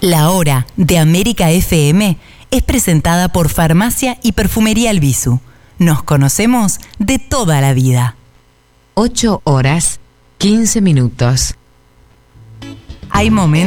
La Hora de América FM es presentada por Farmacia y Perfumería Albizu. Nos conocemos de toda la vida. 8 horas, 15 minutos. Hay momentos